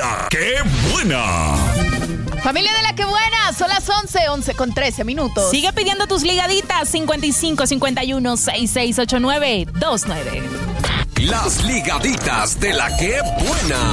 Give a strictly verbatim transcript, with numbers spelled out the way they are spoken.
La ¡Qué buena! Familia de La ¡Qué buena! Son las once, once con trece minutos. Sigue pidiendo tus ligaditas. cincuenta y cinco, cincuenta y uno, sesenta y seis ochenta y nueve veintinueve. Las ligaditas de La ¡Qué buena!